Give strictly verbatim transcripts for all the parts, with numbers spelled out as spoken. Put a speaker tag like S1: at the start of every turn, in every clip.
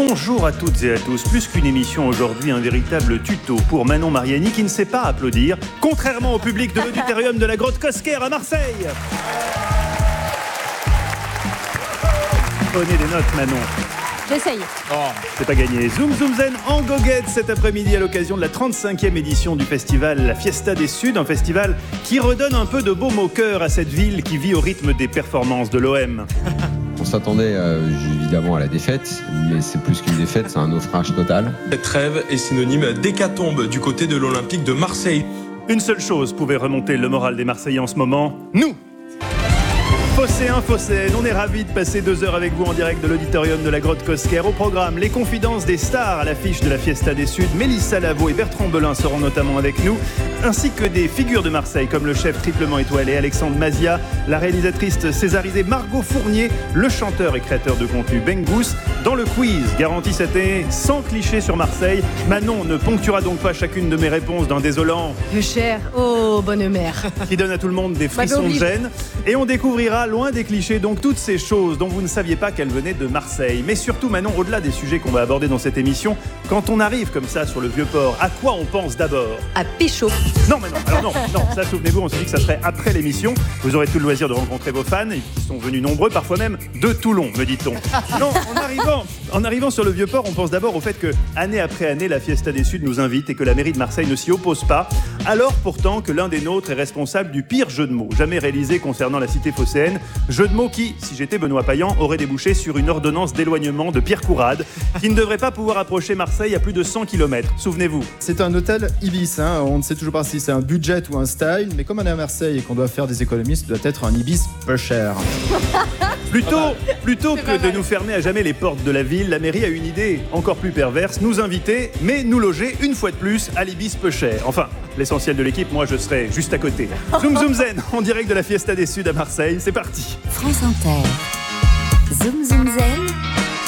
S1: Bonjour à toutes et à tous. Plus qu'une émission aujourd'hui, un véritable tuto pour Manon Mariani qui ne sait pas applaudir, contrairement au public de l'auditorium de la Grotte Cosquer à Marseille. Prenez des notes, Manon.
S2: J'essaye.
S1: Oh, c'est pas gagné. Zoom Zoom Zen en goguette cet après-midi à l'occasion de la trente-cinquième édition du festival La Fiesta des Suds, un festival qui redonne un peu de baume au cœur à cette ville qui vit au rythme des performances de l'O M.
S3: On s'attendait euh, évidemment à la défaite, mais c'est plus qu'une défaite, c'est un naufrage total.
S4: Cette trêve est synonyme d'hécatombe du côté de l'Olympique de Marseille.
S1: Une seule chose pouvait remonter le moral des Marseillais en ce moment, nous. Phocéens, Phocéennes, on est ravis de passer deux heures avec vous en direct de l'auditorium de la Grotte Cosquer. Au programme, les confidences des stars à l'affiche de la Fiesta des Suds. Mélissa Lavo et Bertrand Belin seront notamment avec nous, ainsi que des figures de Marseille comme le chef triplement étoilé Alexandre Mazia, la réalisatrice césarisée Margot Fournier, le chanteur et créateur de contenu Bengus. Dans le quiz, garanti cette année, sans cliché sur Marseille, Manon ne ponctuera donc pas chacune de mes réponses d'un désolant
S2: Le cher, oh bonne mère,
S1: qui donne à tout le monde des frissons de gêne. Et on découvrira, loin des clichés, donc toutes ces choses dont vous ne saviez pas qu'elles venaient de Marseille. Mais surtout, Manon, au-delà des sujets qu'on va aborder dans cette émission, quand on arrive comme ça sur le Vieux-Port, à quoi on pense d'abord?
S2: À pécho.
S1: Non, mais non, alors non, non, ça souvenez-vous, on s'est dit que ça serait après l'émission. Vous aurez tout le loisir de rencontrer vos fans, qui sont venus nombreux, parfois même de Toulon, me dit-on. Non, en arrivant, en arrivant sur le Vieux-Port, on pense d'abord au fait que, année après année, la Fiesta des Suds nous invite et que la mairie de Marseille ne s'y oppose pas, alors pourtant que l'un des nôtres est responsable du pire jeu de mots jamais réalisé concernant la cité phocéenne. Jeu de mots qui, si j'étais Benoît Payan, aurait débouché sur une ordonnance d'éloignement de Pierre Courade, qui ne devrait pas pouvoir approcher Marseille à plus de cent kilomètres. Souvenez-vous.
S5: C'est un hôtel Ibis, hein. On ne sait toujours pas si c'est un budget ou un style, mais comme on est à Marseille et qu'on doit faire des économies, ça doit être un Ibis peu cher.
S1: Plutôt, plutôt que de nous fermer à jamais les portes de la ville, la mairie a une idée encore plus perverse, nous inviter, mais nous loger une fois de plus à l'Ibis peu cher. Enfin, l'essentiel de l'équipe, moi je serai juste à côté. Zoom Zoom Zen, en direct de la Fiesta des Suds à Marseille, c'est parti.
S6: France Inter. Zoom Zoom Zen.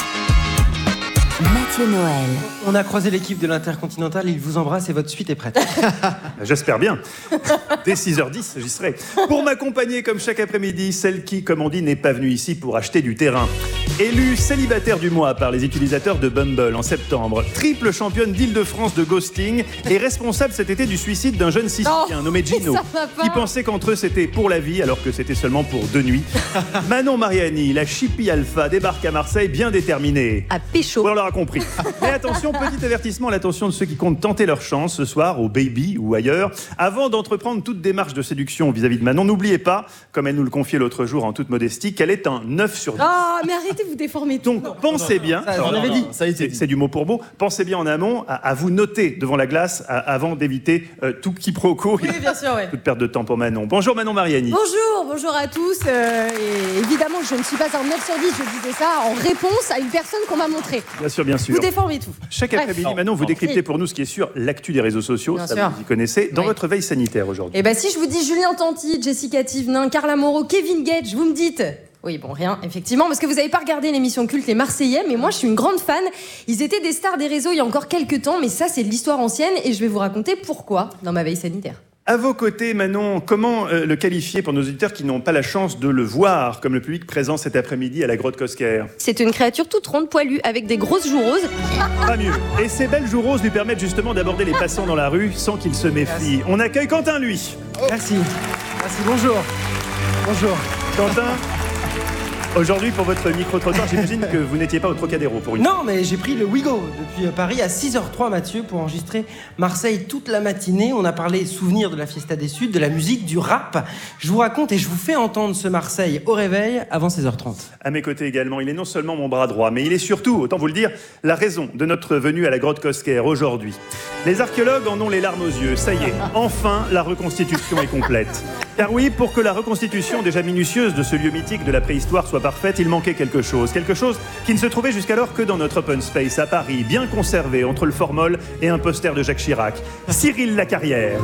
S6: Mathieu Noël.
S7: On a croisé l'équipe de l'Intercontinental, il vous embrasse et votre suite est prête.
S1: J'espère bien. Dès six heures dix, j'y serai. Pour m'accompagner comme chaque après-midi, celle qui, comme on dit, n'est pas venue ici pour acheter du terrain. Élue célibataire du mois par les utilisateurs de Bumble en septembre, triple championne d'Île-de-France de ghosting et responsable cet été du suicide d'un jeune Sicilien nommé Gino, qui pensait qu'entre eux c'était pour la vie alors que c'était seulement pour deux nuits. Manon Mariani, la chippie alpha, débarque à Marseille bien déterminée.
S2: À pécho.
S1: On l'aura compris. Mais attention, petit avertissement à l'attention de ceux qui comptent tenter leur chance ce soir au Baby ou ailleurs. Avant d'entreprendre toute démarche de séduction vis-à-vis de Manon, n'oubliez pas, comme elle nous le confiait l'autre jour en toute modestie, qu'elle est un neuf sur dix.
S2: Oh, mais arrêtez de vous déformer tout.
S1: Donc, non, pensez non, bien,
S7: ça, alors, non, dit.
S1: Ça a été, c'est du mot pour mot, pensez bien en amont à, à vous noter devant la glace à, avant d'éviter euh, tout quiproquo.
S2: Oui, bien sûr, oui.
S1: Toute perte de temps pour Manon. Bonjour Manon Mariani.
S2: Bonjour, bonjour à tous. Euh, et évidemment, je ne suis pas un neuf sur dix, je disais ça en réponse à une personne qu'on m'a montrée.
S1: Bien sûr, bien sûr.
S2: Vous déformez tout.
S1: Chaque après-midi, Manon, vous décryptez pour nous ce qui est sûr, l'actu des réseaux sociaux,
S2: bien
S1: ça
S2: sûr.
S1: vous y connaissez, dans
S2: oui.
S1: votre veille sanitaire aujourd'hui.
S2: Et bien, si je vous dis Julien Tanti, Jessica Thivenin, Carla Moreau, Kevin Gage, vous me dites... Oui, bon, rien, effectivement, parce que vous n'avez pas regardé l'émission culte Les Marseillais, mais moi, je suis une grande fan. Ils étaient des stars des réseaux il y a encore quelques temps, mais ça, c'est de l'histoire ancienne, et je vais vous raconter pourquoi dans ma veille sanitaire.
S1: À vos côtés, Manon, comment euh, le qualifier pour nos auditeurs qui n'ont pas la chance de le voir, comme le public présent cet après-midi à la Grotte Cosquer?
S2: C'est une créature toute ronde, poilue, avec des grosses joues roses.
S1: Pas mieux. Et ces belles joues roses lui permettent justement d'aborder les passants dans la rue sans qu'ils se méfient. On accueille Quentin, lui.
S7: Merci. Merci, bonjour. Bonjour.
S1: Quentin, aujourd'hui, pour votre micro-trottoir, j'imagine que vous n'étiez pas au Trocadéro pour une...
S7: Non, mais j'ai pris le Ouigo depuis Paris à six heures zéro trois, Mathieu, pour enregistrer Marseille toute la matinée. On a parlé souvenirs de la Fiesta des Suds, de la musique, du rap. Je vous raconte et je vous fais entendre ce Marseille au réveil avant seize heures trente.
S1: À mes côtés également, il est non seulement mon bras droit, mais il est surtout, autant vous le dire, la raison de notre venue à la Grotte Cosquer aujourd'hui. Les archéologues en ont les larmes aux yeux. Ça y est, enfin, la reconstitution est complète. Car oui, pour que la reconstitution déjà minutieuse de ce lieu mythique de la préhistoire soit parfaite, il manquait quelque chose. Quelque chose qui ne se trouvait jusqu'alors que dans notre open space à Paris, bien conservé entre le formol et un poster de Jacques Chirac. Cyril Lacarrière.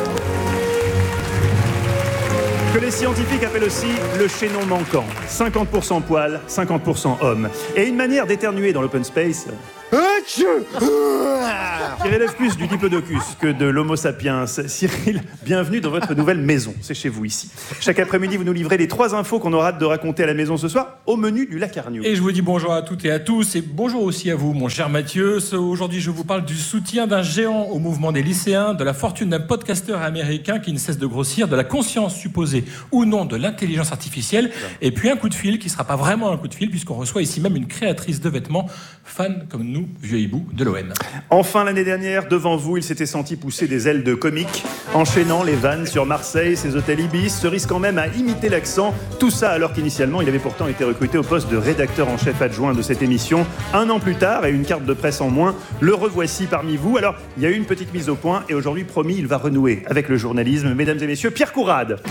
S1: Que les scientifiques appellent aussi le chaînon manquant. cinquante pour cent poil, cinquante pour cent homme. Et une manière d'éternuer dans l'open space... Mathieu qui relève plus du diplodocus que de l'homo sapiens. Cyril, bienvenue dans votre nouvelle maison. C'est chez vous ici. Chaque après-midi, vous nous livrez les trois infos qu'on aura hâte de raconter à la maison ce soir au menu du Lacarnio.
S8: Et je vous dis bonjour à toutes et à tous et bonjour aussi à vous, mon cher Mathieu. Aujourd'hui, je vous parle du soutien d'un géant au mouvement des lycéens, de la fortune d'un podcasteur américain qui ne cesse de grossir, de la conscience supposée ou non de l'intelligence artificielle, et puis un coup de fil qui ne sera pas vraiment un coup de fil puisqu'on reçoit ici même une créatrice de vêtements, fan comme nous, vieux hibou de l'O N.
S1: Enfin, l'année dernière, devant vous, il s'était senti pousser des ailes de comique, enchaînant les vannes sur Marseille, ses hôtels Ibis, se risquant même à imiter l'accent. Tout ça alors qu'initialement, il avait pourtant été recruté au poste de rédacteur en chef adjoint de cette émission. Un an plus tard, et une carte de presse en moins, le revoici parmi vous. Alors, il y a eu une petite mise au point, et aujourd'hui, promis, il va renouer avec le journalisme. Mesdames et messieurs, Pierre Courade.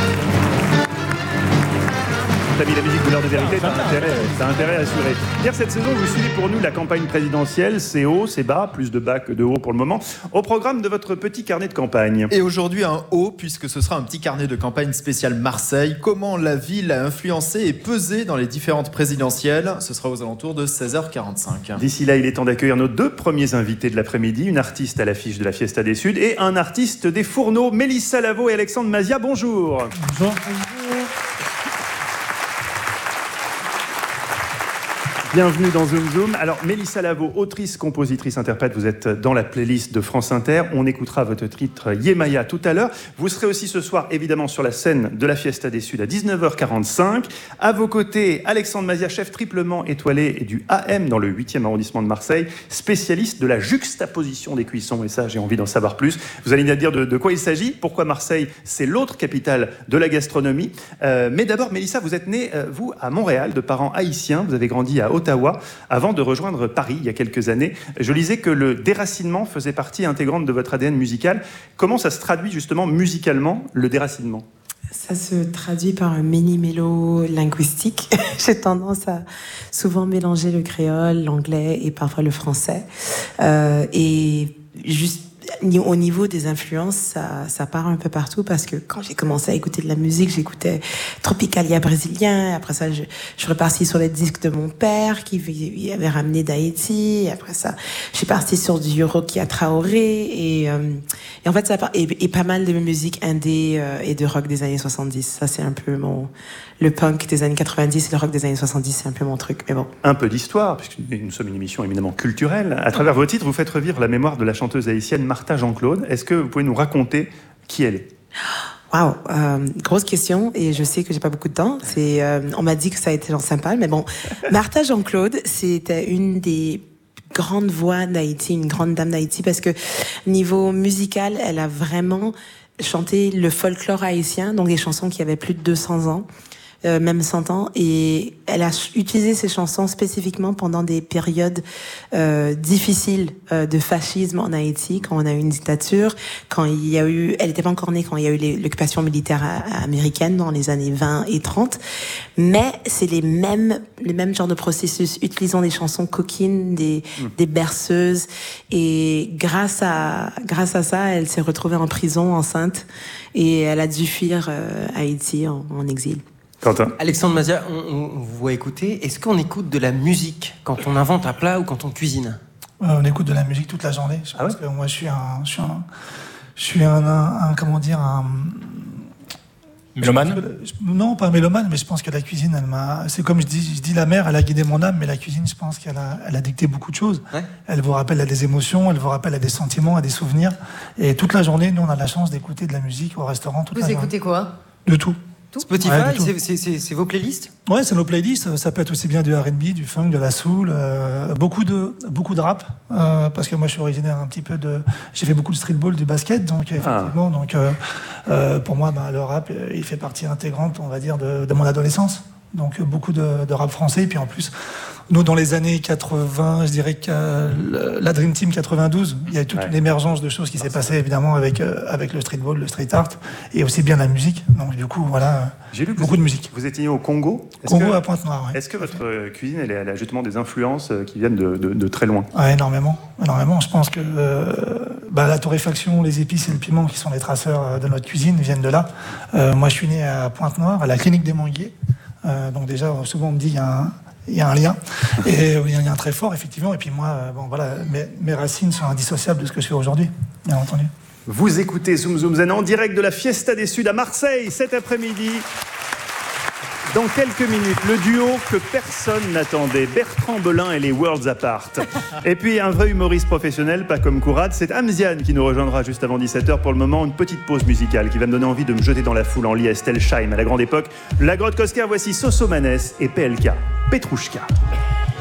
S1: T'as mis la musique de l'heure de vérité, t'as intérêt, t'as intérêt à assurer. Pierre, cette saison, vous suivez pour nous la campagne présidentielle. C'est haut, c'est bas, plus de bas que de haut pour le moment. Au programme de votre petit carnet de campagne.
S5: Et aujourd'hui, un haut, puisque ce sera un petit carnet de campagne spécial Marseille. Comment la ville a influencé et pesé dans les différentes présidentielles. Ce sera aux alentours de seize heures quarante-cinq.
S1: D'ici là, il est temps d'accueillir nos deux premiers invités de l'après-midi. Une artiste à l'affiche de la Fiesta des Suds et un artiste des Fourneaux, Mélissa Lavo et Alexandre Mazia. Bonjour.
S9: Bonjour.
S1: Bienvenue dans Zoom Zoom. Alors, Mélissa Lavo, autrice, compositrice, interprète, vous êtes dans la playlist de France Inter. On écoutera votre titre Yemaya tout à l'heure. Vous serez aussi ce soir, évidemment, sur la scène de la Fiesta des Suds à dix-neuf heures quarante-cinq. À vos côtés, Alexandre Mazia, chef triplement étoilé du A M dans le huitième arrondissement de Marseille, spécialiste de la juxtaposition des cuissons. Et ça, j'ai envie d'en savoir plus. Vous allez nous dire de, de quoi il s'agit, pourquoi Marseille, c'est l'autre capitale de la gastronomie. Euh, mais d'abord, Mélissa, vous êtes née, euh, vous, à Montréal, de parents haïtiens. Vous avez grandi à Ottawa, avant de rejoindre Paris il y a quelques années. Je lisais que le déracinement faisait partie intégrante de votre A D N musical. Comment ça se traduit justement musicalement, le déracinement ?
S10: Ça se traduit par un mini-mélo linguistique. J'ai tendance à souvent mélanger le créole, l'anglais et parfois le français. Euh, et juste au niveau des influences, ça, ça part un peu partout parce que quand j'ai commencé à écouter de la musique, j'écoutais Tropicalia brésilien. Après ça, je, je suis repartie sur les disques de mon père qui avait ramené d'Haïti. Après ça, je suis partie sur du Rokia Traoré et, euh, et en fait, ça part, et, et pas mal de musique indé euh, et de rock des années soixante-dix. Ça, c'est un peu mon le punk des années quatre-vingt-dix et le rock des années soixante-dix, c'est un peu mon truc. Mais bon.
S1: Un peu d'histoire, puisque nous sommes une émission éminemment culturelle. À travers vos titres, vous faites revivre la mémoire de la chanteuse haïtienne Martha Jean-Claude. Est-ce que vous pouvez nous raconter qui elle est ?
S10: Waouh, euh, grosse question, et je sais que j'ai pas beaucoup de temps. C'est, euh, on m'a dit que ça a été genre sympa, mais bon. Martha Jean-Claude, c'était une des grandes voix d'Haïti, une grande dame d'Haïti, parce que niveau musical, elle a vraiment chanté le folklore haïtien, donc des chansons qui avaient plus de deux cents ans. Euh, même cent ans, et elle a utilisé ces chansons spécifiquement pendant des périodes euh, difficiles euh, de fascisme en Haïti, quand on a eu une dictature, quand il y a eu, elle n'était pas encore née quand il y a eu les, l'occupation militaire à, à américaine dans les années vingt et trente, mais c'est les mêmes, les mêmes genres de processus, utilisant des chansons coquines, des, mmh. des berceuses, et grâce à, grâce à ça, elle s'est retrouvée en prison, enceinte, et elle a dû fuir euh, Haïti en, en exil.
S1: Quentin.
S7: Alexandre Mazia, on, on, on vous voit écouter. Est-ce qu'on écoute de la musique quand on invente un plat ou quand on cuisine ?
S9: euh, On écoute de la musique toute la journée. Je
S1: ah
S9: pense
S1: ouais
S9: que moi, je suis un, je suis un, je suis un, un, un comment dire, un
S8: mélomane ?
S9: Non, pas un mélomane, mais je pense que la cuisine, elle m'a. C'est comme je dis, je dis la mer, elle a guidé mon âme, mais la cuisine, je pense qu'elle a, elle a dicté beaucoup de choses. Ouais. Elle vous rappelle à des émotions, elle vous rappelle à des sentiments, à des souvenirs. Et toute la journée, nous, on a la chance d'écouter de la musique au restaurant. Toute
S2: vous
S9: la
S2: écoutez
S9: journée.
S2: quoi ?
S9: De tout.
S7: Spotify,
S9: ouais,
S7: c'est, c'est, c'est, c'est vos playlists ?
S9: Ouais, c'est nos playlists. Ça peut être aussi bien du R and B, du funk, de la soul, euh, beaucoup de beaucoup de rap, euh, parce que moi je suis originaire un petit peu de. J'ai fait beaucoup de streetball, du basket, donc effectivement, ah. donc euh, euh, pour moi, bah, le rap, il fait partie intégrante, on va dire, de, de mon adolescence. Donc beaucoup de, de rap français, et puis en plus, nous dans les années quatre-vingts, je dirais que la Dream Team quatre-vingt-douze, il y a eu toute ouais. une émergence de choses qui s'est passée évidemment avec euh, avec le streetball, le street art, et aussi bien la musique. Donc du coup, voilà.
S1: J'ai lu
S9: beaucoup
S1: vous,
S9: de musique.
S1: Vous étiez au Congo. Est-ce
S9: Congo
S1: que,
S9: à Pointe-Noire. Ouais.
S1: Est-ce que votre euh, cuisine, elle, elle a justement des influences euh, qui viennent de, de, de très loin ?
S9: Ouais, énormément, énormément. Je pense que euh, bah, la torréfaction, les épices et le piment, qui sont les traceurs de notre cuisine, viennent de là. Euh, moi, je suis né à Pointe-Noire, à la clinique des Manguiers. Euh, donc déjà, souvent on me dit il y a un, il y a un lien. Et il y a un lien très fort, effectivement. Et puis moi, euh, bon, voilà, mes, mes racines sont indissociables de ce que je fais aujourd'hui, bien entendu.
S1: Vous écoutez Zoom Zoom Zen en direct de la Fiesta des Suds à Marseille cet après-midi. Dans quelques minutes, le duo que personne n'attendait, Bertrand Belin et les Worlds Apart. Et puis un vrai humoriste professionnel, pas comme Kourad, c'est Amziane qui nous rejoindra juste avant dix-sept heures. Pour le moment, une petite pause musicale qui va me donner envie de me jeter dans la foule en lit à Estelle Scheim à la grande époque. La Grotte Cosquer, voici Soso Manès et P L K, Petrouchka.